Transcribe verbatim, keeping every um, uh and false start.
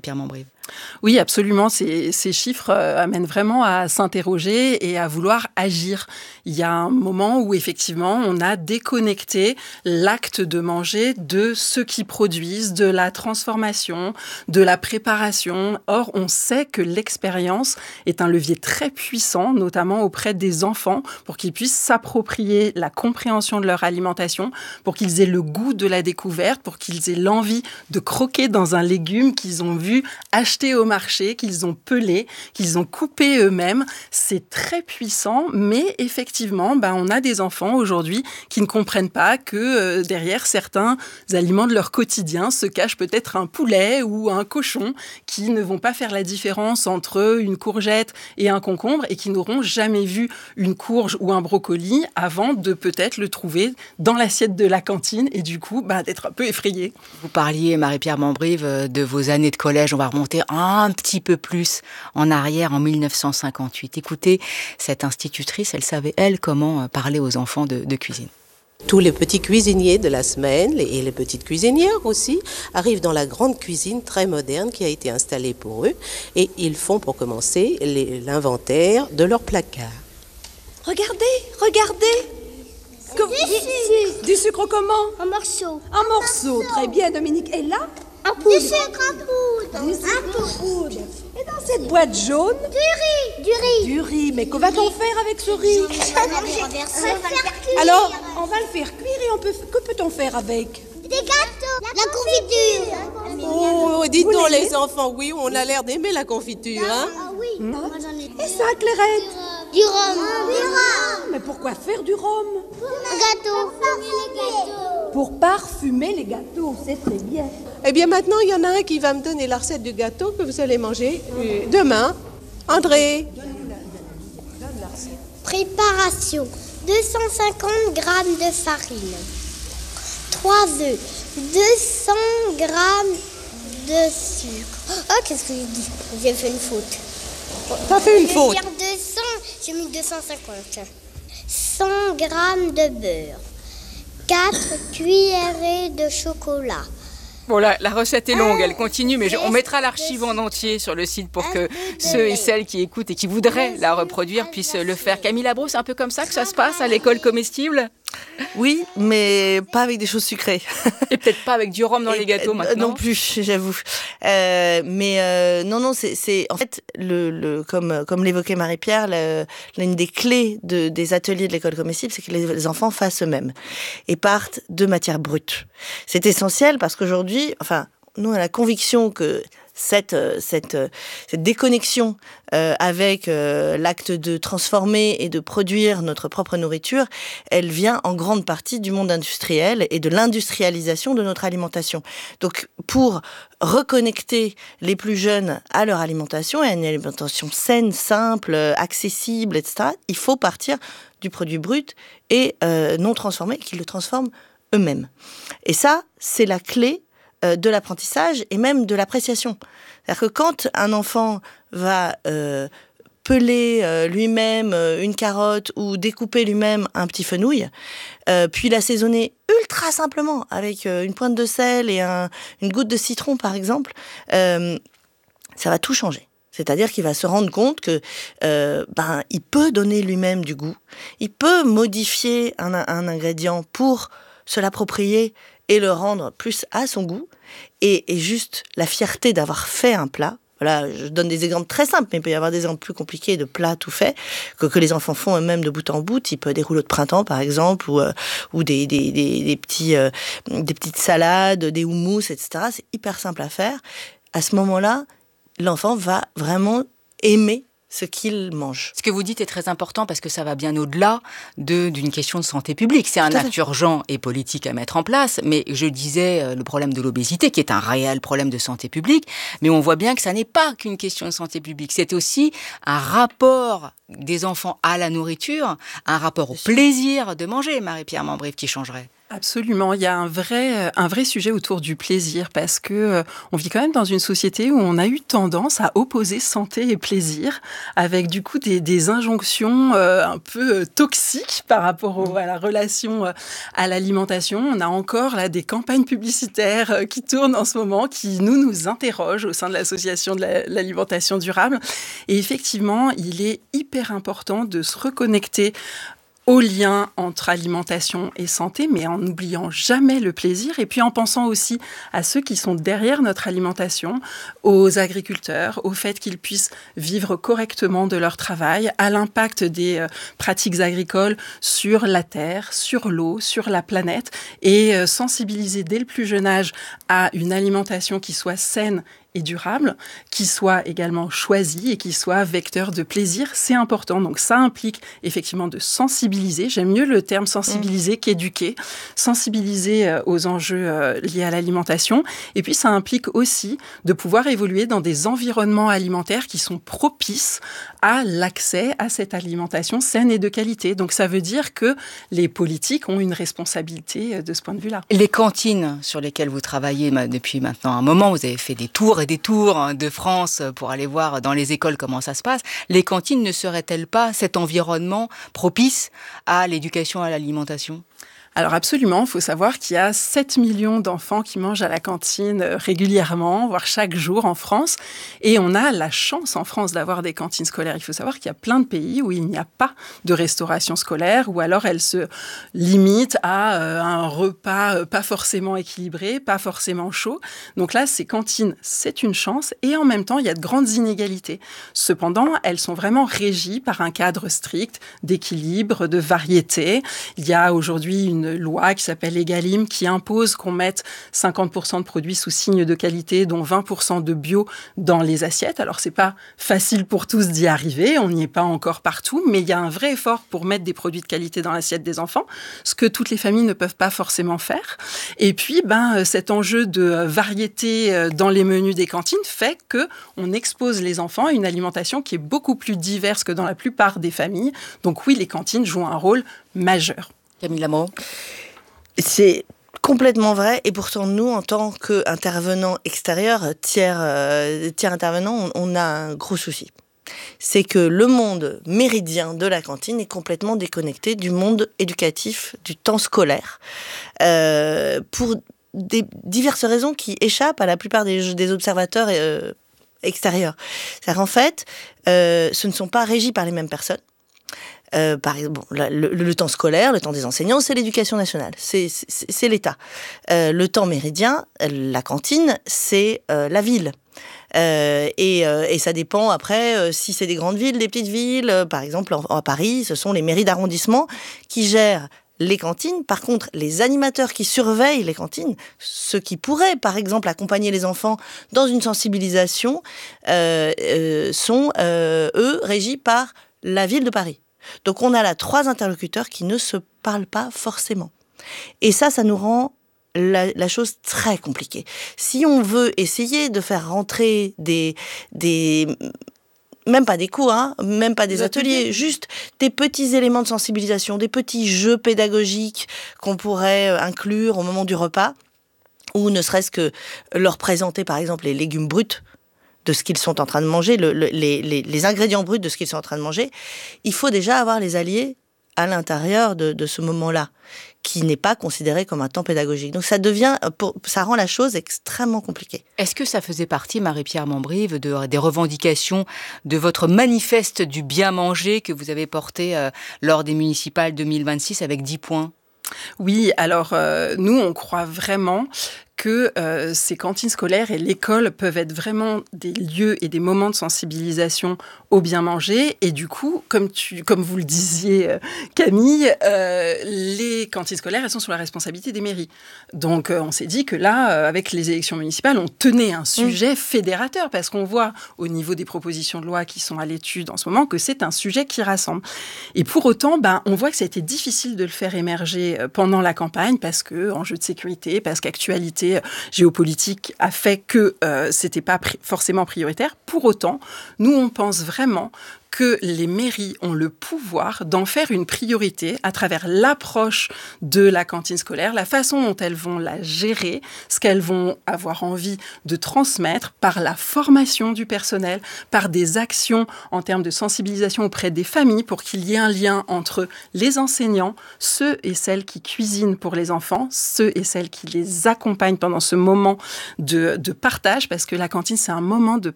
Marie-Pierre Mambrive. Oui, absolument. Ces, ces chiffres euh, amènent vraiment à s'interroger et à vouloir agir. Il y a un moment où, effectivement, on a déconnecté l'acte de manger de ceux qui produisent, de la transformation, de la préparation. Or, on sait que l'expérience est un levier très puissant, notamment auprès des enfants, pour qu'ils puissent s'approprier la compréhension de leur alimentation, pour qu'ils aient le goût de la découverte, pour qu'ils aient l'envie de croquer dans un légume qu'ils ont vu acheter au marché, qu'ils ont pelé, qu'ils ont coupé eux-mêmes. C'est très puissant, mais effectivement, bah, on a des enfants aujourd'hui qui ne comprennent pas que euh, derrière certains aliments de leur quotidien se cache peut-être un poulet ou un cochon qui ne vont pas faire la différence entre une courgette et un concombre et qui n'auront jamais vu une courge ou un brocoli avant de peut-être le trouver dans l'assiette de la cantine et du coup, bah, d'être un peu effrayés. Vous parliez, Marie-Pierre Mambrive, de vos années de collège. On va remonter un petit peu plus en arrière, en mille neuf cent cinquante-huit. Écoutez, cette institutrice, elle savait, elle, comment parler aux enfants de, de cuisine. Tous les petits cuisiniers de la semaine, et les petites cuisinières aussi, arrivent dans la grande cuisine très moderne qui a été installée pour eux. Et ils font, pour commencer, les, l'inventaire de leur placard. Regardez, regardez que... Du sucre. Du sucre comment? Un morceau. Un morceau, très bien Dominique. Et là? Un poudre. Du sucre en poudre. Du sucre en poudre. Et dans cette boîte jaune? Du riz. Du riz. Du riz. Mais que va-t-on faire avec ce riz? On va le faire cuire. Alors, on va le faire cuire et on peut... que peut-on faire avec? Des gâteaux. La, confiture. Oh, dites donc les enfants, oui, on a l'air d'aimer la confiture, hein? Ah oui. Non. Moi j'en ai. Et ça, Clairette? Du rhum. Du rhum. Mais pourquoi faire du rhum? Un gâteau. Les gâteaux. Pour parfumer les gâteaux, c'est très bien. Eh bien maintenant, il y en a un qui va me donner la recette du gâteau que vous allez manger euh, demain. André. Préparation. deux cent cinquante grammes de farine. trois œufs. deux cents grammes de sucre. Oh, qu'est-ce que j'ai dit? J'ai fait une faute. T'as fait une faute. Je veux dire deux cents, j'ai mis deux cent cinquante. cent grammes de beurre. quatre cuillerées de chocolat. Bon, la, la recette est longue, elle continue, mais je, on mettra l'archive en entier sur le site pour que ceux et celles qui écoutent et qui voudraient la reproduire puissent le faire. Camille Labro, c'est un peu comme ça que ça se passe à l'école comestible ? Oui, mais pas avec des choses sucrées. Et peut-être pas avec du rhum dans Et, les gâteaux maintenant. Non plus, j'avoue. Euh, mais euh, non, non, c'est, c'est en fait le, le comme comme l'évoquait Marie-Pierre, le, l'une des clés de, des ateliers de l'école comestible, c'est que les, les enfants fassent eux-mêmes et partent de matières brutes. C'est essentiel parce qu'aujourd'hui, enfin, nous on a la conviction que cette cette cette déconnexion euh, avec euh, l'acte de transformer et de produire notre propre nourriture, elle vient en grande partie du monde industriel et de l'industrialisation de notre alimentation. Donc pour reconnecter les plus jeunes à leur alimentation et à une alimentation saine, simple, accessible, et cetera, il faut partir du produit brut et euh, non transformé, qu'ils le transforment eux-mêmes. Et ça, c'est la clé de l'apprentissage et même de l'appréciation. C'est-à-dire que quand un enfant va euh, peler euh, lui-même euh, une carotte ou découper lui-même un petit fenouil, euh, puis l'assaisonner ultra simplement avec euh, une pointe de sel et un, une goutte de citron par exemple, euh, ça va tout changer. C'est-à-dire qu'il va se rendre compte que euh, ben il peut donner lui-même du goût, il peut modifier un, un ingrédient pour se l'approprier et le rendre plus à son goût, et, et juste la fierté d'avoir fait un plat. Voilà, je donne des exemples très simples, mais il peut y avoir des exemples plus compliqués de plats tout faits, que, que les enfants font eux-mêmes de bout en bout, type des rouleaux de printemps par exemple, ou, euh, ou des, des, des, des, petits, euh, des petites salades, des houmous, et cetera. C'est hyper simple à faire. À ce moment-là, l'enfant va vraiment aimer ce qu'il mange. Ce que vous dites est très important parce que ça va bien au-delà de, d'une question de santé publique. C'est un acte urgent et politique à mettre en place, mais je disais le problème de l'obésité, qui est un réel problème de santé publique, mais on voit bien que ça n'est pas qu'une question de santé publique. C'est aussi un rapport des enfants à la nourriture, un rapport au plaisir de manger, Marie-Pierre Mambrive, qui changerait. Absolument, il y a un vrai, un vrai sujet autour du plaisir parce que euh, on vit quand même dans une société où on a eu tendance à opposer santé et plaisir avec du coup des, des injonctions euh, un peu euh, toxiques par rapport au, à la relation euh, à l'alimentation. On a encore là des campagnes publicitaires euh, qui tournent en ce moment, qui nous nous interrogent au sein de l'association de la, l'alimentation durable. Et effectivement, il est hyper important de se reconnecter au lien entre alimentation et santé, mais en n'oubliant jamais le plaisir et puis en pensant aussi à ceux qui sont derrière notre alimentation, aux agriculteurs, au fait qu'ils puissent vivre correctement de leur travail, à l'impact des euh, pratiques agricoles sur la terre, sur l'eau, sur la planète et euh, sensibiliser dès le plus jeune âge à une alimentation qui soit saine et durable, qui soit également choisi et qui soit vecteur de plaisir, c'est important. Donc ça implique effectivement de sensibiliser, j'aime mieux le terme sensibiliser mmh. qu'éduquer, sensibiliser euh, aux enjeux euh, liés à l'alimentation. Et puis ça implique aussi de pouvoir évoluer dans des environnements alimentaires qui sont propices à l'accès à cette alimentation saine et de qualité. Donc ça veut dire que les politiques ont une responsabilité de ce point de vue-là. Les cantines sur lesquelles vous travaillez depuis maintenant un moment, vous avez fait des tours et des tours de France pour aller voir dans les écoles comment ça se passe. Les cantines ne seraient-elles pas cet environnement propice à l'éducation à l'alimentation ? Alors absolument, il faut savoir qu'il y a sept millions d'enfants qui mangent à la cantine régulièrement, voire chaque jour en France. Et on a la chance en France d'avoir des cantines scolaires. Il faut savoir qu'il y a plein de pays où il n'y a pas de restauration scolaire, ou alors elle se limite à euh, un repas euh, pas forcément équilibré, pas forcément chaud. Donc là, ces cantines, c'est une chance. Et en même temps, il y a de grandes inégalités. Cependant, elles sont vraiment régies par un cadre strict d'équilibre, de variété. Il y a aujourd'hui une loi qui s'appelle Egalim qui impose qu'on mette cinquante pour cent de produits sous signe de qualité, dont vingt pour cent de bio dans les assiettes. Alors, c'est pas facile pour tous d'y arriver, on n'y est pas encore partout, mais il y a un vrai effort pour mettre des produits de qualité dans l'assiette des enfants, ce que toutes les familles ne peuvent pas forcément faire. Et puis, ben, cet enjeu de variété dans les menus des cantines fait qu'on expose les enfants à une alimentation qui est beaucoup plus diverse que dans la plupart des familles. Donc oui, les cantines jouent un rôle majeur. Camille Lamont. C'est complètement vrai. Et pourtant, nous, en tant qu'intervenants extérieurs, tiers, euh, tiers intervenants, on, on a un gros souci. C'est que le monde méridien de la cantine est complètement déconnecté du monde éducatif, du temps scolaire, euh, pour des diverses raisons qui échappent à la plupart des, des observateurs euh, extérieurs. C'est-à-dire, en fait, euh, ce ne sont pas régis par les mêmes personnes. Euh, par exemple, bon, le, le, le temps scolaire, le temps des enseignants, c'est l'éducation nationale, c'est, c'est, c'est l'État. Euh, le temps méridien, la cantine, c'est euh, la ville. Euh, et, euh, et ça dépend après euh, si c'est des grandes villes, des petites villes. Euh, par exemple, en, à Paris, ce sont les mairies d'arrondissement qui gèrent les cantines. Par contre, les animateurs qui surveillent les cantines, ceux qui pourraient, par exemple, accompagner les enfants dans une sensibilisation, euh, euh, sont, euh, eux, régis par la ville de Paris. Donc on a là trois interlocuteurs qui ne se parlent pas forcément. Et ça, ça nous rend la, la chose très compliquée. Si on veut essayer de faire rentrer des... des même pas des cours, hein, même pas des, des ateliers, ateliers, juste des petits éléments de sensibilisation, des petits jeux pédagogiques qu'on pourrait inclure au moment du repas, ou ne serait-ce que leur présenter par exemple les légumes bruts de ce qu'ils sont en train de manger, le, le, les, les, les ingrédients bruts de ce qu'ils sont en train de manger, il faut déjà avoir les alliés à l'intérieur de, de ce moment-là, qui n'est pas considéré comme un temps pédagogique. Donc ça devient, pour, ça rend la chose extrêmement compliquée. Est-ce que ça faisait partie, Marie-Pierre Mambrive, de, des revendications de votre manifeste du bien manger que vous avez porté euh, lors des municipales deux mille vingt-six avec dix points ? Oui, alors euh, nous, on croit vraiment que euh, ces cantines scolaires et l'école peuvent être vraiment des lieux et des moments de sensibilisation au bien manger. Et du coup, comme, tu, comme vous le disiez, euh, Camille, euh, les cantines scolaires, elles sont sous la responsabilité des mairies. Donc, euh, on s'est dit que là, euh, avec les élections municipales, on tenait un sujet mmh. fédérateur, parce qu'on voit au niveau des propositions de loi qui sont à l'étude en ce moment que c'est un sujet qui rassemble. Et pour autant, ben, on voit que ça a été difficile de le faire émerger pendant la campagne, parce que enjeu de sécurité, parce qu'actualité géopolitique a fait que euh, c'était pas pri- forcément prioritaire. Pour autant, nous, on pense vraiment que les mairies ont le pouvoir d'en faire une priorité à travers l'approche de la cantine scolaire, la façon dont elles vont la gérer, ce qu'elles vont avoir envie de transmettre par la formation du personnel, par des actions en termes de sensibilisation auprès des familles pour qu'il y ait un lien entre les enseignants, ceux et celles qui cuisinent pour les enfants, ceux et celles qui les accompagnent pendant ce moment de, de partage, parce que la cantine, c'est un moment de